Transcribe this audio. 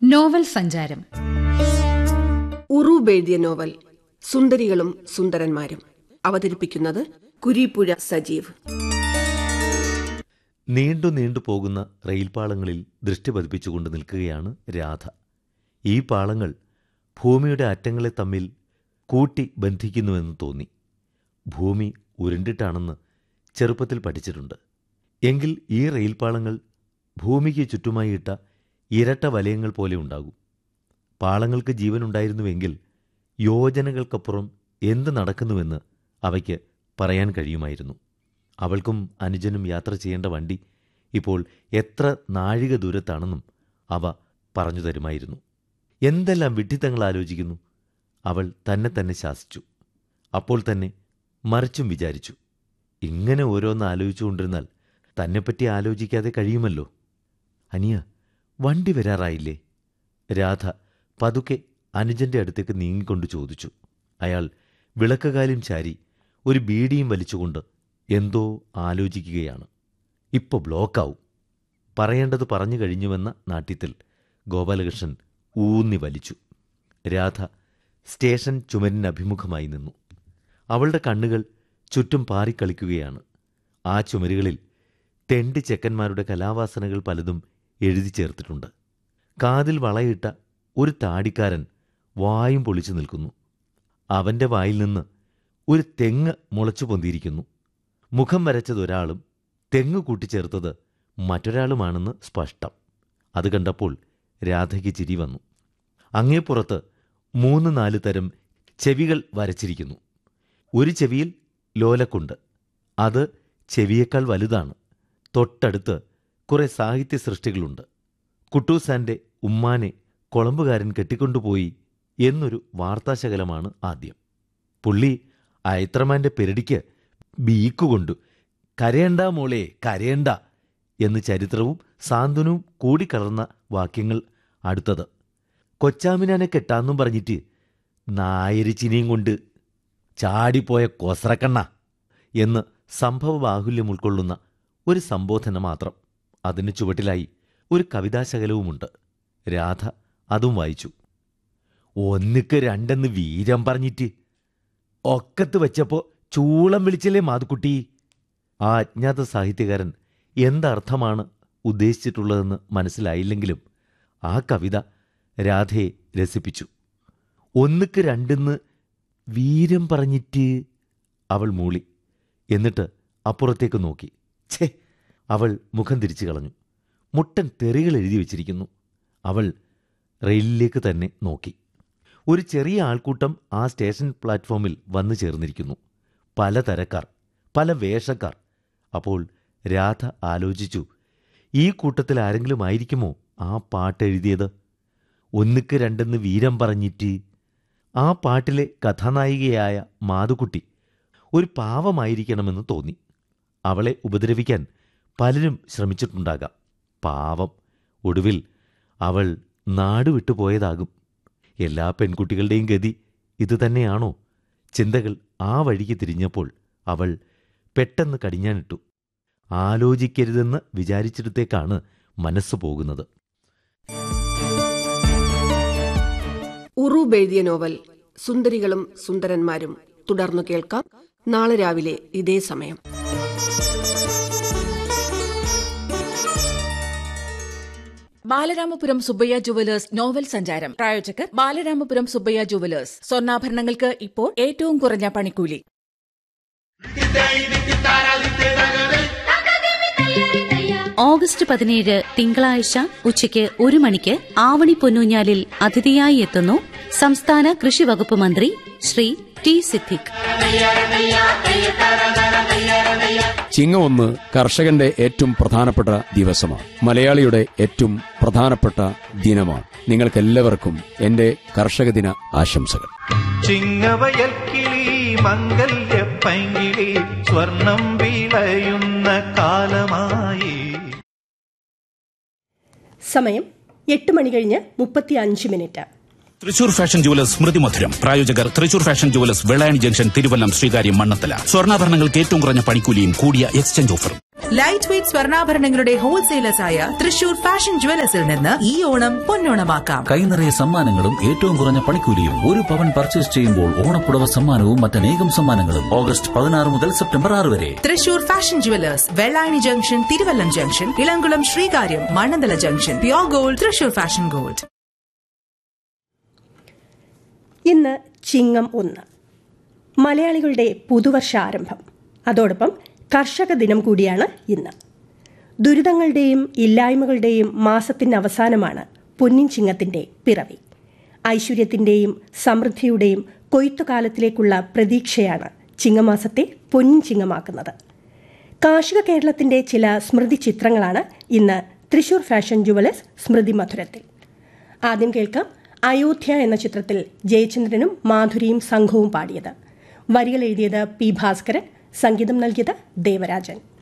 Novel സഞ്ചാരം. ഉറൂബ് എഴുതിയ novel സുന്ദരികളും സുന്ദരന്മാരും. അവതരിപ്പിക്കുന്നത് കുരീപ്പുഴ സജീവ്. നീണ്ടു നീണ്ടു പോകുന്ന റെയിൽപാളങ്ങളിൽ ദൃഷ്ടി പതിപ്പിച്ചുകൊണ്ട് നിൽക്കുകയാണ് രാധ. ഈ പാളങ്ങൾ ഭൂമിയുടെ അറ്റങ്ങളെ തമ്മിൽ കൂട്ടി ബന്ധിക്കുന്നുവെന്ന് തോന്നി. ഭൂമി ഉരുണ്ടിട്ടാണെന്ന് ചെറുപ്പത്തിൽ പഠിച്ചിട്ടുണ്ട്. എങ്കിൽ ഈ റെയിൽപാളങ്ങൾ ഭൂമിക്ക് ചുറ്റുമായി ഇട്ട ഇരട്ട വലയങ്ങൾ പോലെ ഉണ്ടാകും. പാളങ്ങൾക്ക് ജീവനുണ്ടായിരുന്നുവെങ്കിൽ യോജനകൾക്കപ്പുറം എന്ത് നടക്കുന്നുവെന്ന് അവയ്ക്ക് പറയാൻ കഴിയുമായിരുന്നു. അവൾക്കും അനുജനും യാത്ര ചെയ്യേണ്ട വണ്ടി ഇപ്പോൾ എത്ര നാഴിക ദൂരത്താണെന്നും അവ പറഞ്ഞു തരുമായിരുന്നു. എന്തെല്ലാം വിഡ്ഢിത്തങ്ങൾ ആലോചിക്കുന്നു. അവൾ തന്നെ ശാസിച്ചു. അപ്പോൾ തന്നെ മറിച്ചും വിചാരിച്ചു, ഇങ്ങനെ ഓരോന്ന് ആലോചിച്ചുകൊണ്ടിരുന്നാൽ തന്നെപ്പറ്റി ആലോചിക്കാതെ കഴിയുമല്ലോ. അനിയ, വണ്ടി വരാറായില്ലേ? രാധ പതുക്കെ അനുജന്റെ അടുത്തേക്ക് നീങ്ങിക്കൊണ്ട് ചോദിച്ചു. അയാൾ വിളക്കുകാലും ചാരി ഒരു ബീഡിയും വലിച്ചുകൊണ്ട് എന്തോ ആലോചിക്കുകയാണ്. ഇപ്പോൾ ബ്ലോക്കാവും. പറയേണ്ടത് പറഞ്ഞു കഴിഞ്ഞുവെന്ന നാട്യത്തിൽ ഗോപാലകൃഷ്ണൻ ഊന്നി വലിച്ചു. രാധ സ്റ്റേഷൻ ചുമരിനഭിമുഖമായി നിന്നു. അവളുടെ കണ്ണുകൾ ചുറ്റും പാറിക്കളിക്കുകയാണ്. ആ ചുമരുകളിൽ തെണ്ടി ചെക്കന്മാരുടെ കലാവാസനകൾ പലതും എഴുതി ചേർത്തിട്ടുണ്ട്. കാതിൽ വളയിട്ട ഒരു താടിക്കാരൻ വായും പൊളിച്ചു നിൽക്കുന്നു. അവൻ്റെ വായിൽ നിന്ന് ഒരു തെങ്ങ് മുളച്ചു പൊന്തിയിരിക്കുന്നു. മുഖം വരച്ചതൊരാളും തെങ്ങ് കൂട്ടിച്ചേർത്തത് മറ്റൊരാളുമാണെന്ന് സ്പഷ്ടം. അത് കണ്ടപ്പോൾ രാധയ്ക്ക് ചിരി വന്നു. അങ്ങേപ്പുറത്ത് 3-4 തരം ചെവികൾ വരച്ചിരിക്കുന്നു. ഒരു ചെവിയിൽ ലോലക്കുണ്ട്. അത് ചെവിയേക്കാൾ വലുതാണ്. തൊട്ടടുത്ത് കുറെ സാഹിത്യ സൃഷ്ടികളുണ്ട്. കുട്ടൂസാൻ്റെ ഉമ്മാനെ കൊളമ്പുകാരൻ കെട്ടിക്കൊണ്ടുപോയി എന്നൊരു വാർത്താശകലമാണ് ആദ്യം. പുള്ളി അയത്രമാൻ്റെ പെരടിക്ക് ബീക്കുകൊണ്ടു. കരയണ്ട മോളെ കരയണ്ട എന്ന് ചരിത്രവും സാന്ത്വനവും കൂടിക്കലർന്ന വാക്യങ്ങൾ അടുത്തത്. കൊച്ചാമിനാനെ കെട്ടാന്നും പറഞ്ഞിട്ട് നായരിച്ചിനെയും കൊണ്ട് ചാടിപ്പോയ കൊസറക്കണ്ണ എന്ന് സംഭവബാഹുല്യം ഉൾക്കൊള്ളുന്ന ഒരു സംബോധന മാത്രം. അതിന് ചുവട്ടിലായി ഒരു കവിതാശകലവുമുണ്ട്. രാധ അതും വായിച്ചു. 1ക്ക് 2 വീരം പറഞ്ഞിട്ട് ഒക്കത്ത് വെച്ചപ്പോൾ ചൂളം വിളിച്ചില്ലേ മാതുക്കുട്ടി. ആ അജ്ഞാത സാഹിത്യകാരൻ എന്തർത്ഥമാണ് ഉദ്ദേശിച്ചിട്ടുള്ളതെന്ന് മനസ്സിലായില്ലെങ്കിലും ആ കവിത രാധയെ രസിപ്പിച്ചു. 1ക്ക് 2 വീരം പറഞ്ഞിട്ട് അവൾ മൂളി. എന്നിട്ട് അപ്പുറത്തേക്ക് നോക്കി. ഛേ, അവൾ മുഖം തിരിച്ചു കളഞ്ഞു. മുട്ടൻ തെറികൾ എഴുതി വച്ചിരിക്കുന്നു. അവൾ റെയിലിലേക്ക് തന്നെ നോക്കി. ഒരു ചെറിയ ആൾക്കൂട്ടം ആ സ്റ്റേഷൻ പ്ലാറ്റ്ഫോമിൽ വന്നു ചേർന്നിരിക്കുന്നു. പല തരക്കാർ, പല വേഷക്കാർ. അപ്പോൾ രാധ ആലോചിച്ചു, ഈ കൂട്ടത്തിൽ ആരെങ്കിലും ആയിരിക്കുമോ ആ പാട്ടെഴുതിയത്? 1ക്ക് 2 വീരം പറഞ്ഞിട്ട്. ആ പാട്ടിലെ കഥാനായികയായ മാതുക്കുട്ടി ഒരു പാവമായിരിക്കണമെന്ന് തോന്നി. അവളെ ഉപദ്രവിക്കാൻ പലരും ശ്രമിച്ചിട്ടുണ്ടാകാം. പാവം, ഒടുവിൽ അവൾ നാടുവിട്ടുപോയതാകും. എല്ലാ പെൺകുട്ടികളുടെയും ഗതി ഇതുതന്നെയാണോ? ചിന്തകൾ ആ വഴിക്ക് തിരിഞ്ഞപ്പോൾ അവൾ പെട്ടെന്ന് കടിഞ്ഞാനിട്ടു. ആലോചിക്കരുതെന്ന് വിചാരിച്ചിടത്തേക്കാണ് മനസ്സ് പോകുന്നത്. ഉറൂബ് എഴുതിയ നോവൽ സുന്ദരികളും സുന്ദരന്മാരും തുടർന്നു കേൾക്കാം നാളെ രാവിലെ ഇതേ സമയം. ബാലരാമപുരം സുബ്ബയ്യ ജുവലേഴ്സ് നോവൽ സഞ്ചാരം പ്രായോജകർ ബാലരാമപുരം സുബ്ബയ്യ ജുവലേഴ്സ്. സ്വർണ്ണാഭരണങ്ങൾക്ക് ഇപ്പോൾ ഏറ്റവും കുറഞ്ഞ പണിക്കൂലി. ഓഗസ്റ്റ് 17 തിങ്കളാഴ്ച ഉച്ചയ്ക്ക് 1 മണിക്ക് ആവണി പൊന്നൂഞ്ഞാലിൽ അതിഥിയായി എത്തുന്നു സംസ്ഥാന കൃഷി വകുപ്പ് മന്ത്രി ശ്രീ ടി സിദ്ദിഖ്. ചിങ്ങം 1 കർഷകന്റെ ഏറ്റവും പ്രധാനപ്പെട്ട ദിവസമാണ്. മലയാളിയുടെ ഏറ്റവും പ്രധാനപ്പെട്ട ദിനമാണ്. നിങ്ങൾക്കെല്ലാവർക്കും എന്റെ കർഷക ദിന ആശംസകൾ. ചിങ്ങവയൽ കിളി മംഗല്യ പൈങ്കിളി സ്വർണം വിളയുന്ന കാലമായി. സമയം 8 മണി കഴിഞ്ഞ് 35 മിനിറ്റ്. തൃശൂർ ഫാഷൻ ജുവലേഴ്സ് സ്മൃതി മധുരം. പ്രായോജകർ Thrissur fashion jewellers Vellayani junction, Thiruvallam, Sreekaryam, Mannathala. സ്വർണ്ണാഭരണങ്ങൾക്ക് ഏറ്റവും കുറഞ്ഞ പണിക്കൂലിയും കൂടിയ എക്സ്ചേഞ്ച് ഓഫറും. ലൈറ്റ് വെയ്റ്റ് സ്വർണ്ണാഭരണങ്ങളുടെ ഹോൾസെയിലേഴ്സായ തൃശൂർ ഫാഷൻ ജുവലേഴ്സിൽ നിന്ന് ഈ ഓണം പൊന്നോണമാക്കാം. കൈനിറയ സമ്മാനങ്ങളും ഏറ്റവും കുറഞ്ഞ പണിക്കൂലിയും. 1 പവൻ പർച്ചേസ് ചെയ്യുമ്പോൾ ഓണപ്പുടവ സമ്മാനവും മറ്റനേകം സമ്മാനങ്ങളും. ഓഗസ്റ്റ് 16 മുതൽ സെപ്റ്റംബർ 6 വരെ. Thrissur fashion jewellers, Vellayani junction, Thiruvallam junction, Elamkulam, Sreekaryam, Mannanthala junction. Pure gold, Thrissur fashion gold. ഇന്ന് ചിങ്ങം 1, മലയാളികളുടെ പുതുവർഷ ആരംഭം. അതോടൊപ്പം കർഷക ദിനം കൂടിയാണ് ഇന്ന്. ദുരിതങ്ങളുടെയും ഇല്ലായ്മകളുടെയും മാസത്തിൻ്റെ അവസാനമാണ് പൊന്നിൻ ചിങ്ങത്തിൻ്റെ പിറവി. ഐശ്വര്യത്തിൻ്റെയും സമൃദ്ധിയുടെയും കൊയ്ത്തുകാലത്തിലേക്കുള്ള പ്രതീക്ഷയാണ് ചിങ്ങമാസത്തെ പൊന്നിൻ ചിങ്ങമാക്കുന്നത്. കാർഷിക കേരളത്തിൻ്റെ ചില സ്മൃതി ചിത്രങ്ങളാണ് ഇന്ന് തൃശൂർ ഫാഷൻ ജുവലേഴ്സ് സ്മൃതി മധുരത്തിൽ. ആദ്യം കേൾക്കാം അയോധ്യ എന്ന ചിത്രത്തിൽ ജയചന്ദ്രനും മാധുരിയും സംഘവും പാടിയത്. വരികൾ എഴുതിയത് പി ഭാസ്കരൻ, സംഗീതം നൽകിയത് ദേവരാജൻ.